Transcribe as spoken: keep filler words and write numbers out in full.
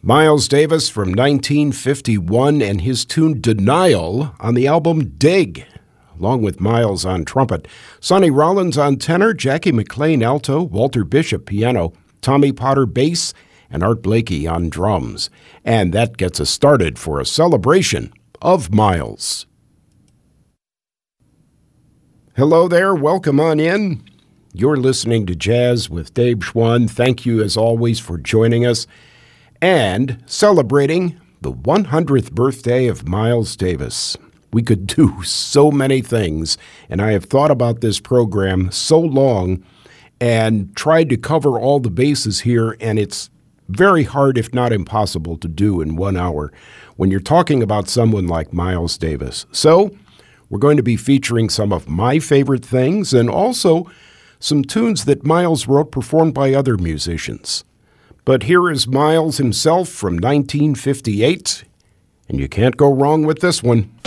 Miles Davis from nineteen fifty-one and his tune Denial on the album Dig, along with Miles on trumpet, Sonny Rollins on tenor, Jackie McLean alto, Walter Bishop piano, Tommy Potter bass, and Art Blakey on drums. And that gets us started for a celebration of Miles. Hello there, welcome on in. You're listening to Jazz with Dave Schwann. Thank you as always for joining us and celebrating the one hundredth birthday of Miles Davis. We could do so many things, and I have thought about this program so long and tried to cover all the bases here, and it's very hard, if not impossible, to do in one hour when you're talking about someone like Miles Davis. So we're going to be featuring some of my favorite things and also some tunes that Miles wrote performed by other musicians. But here is Miles himself from nineteen fifty-eight, and you can't go wrong with this one.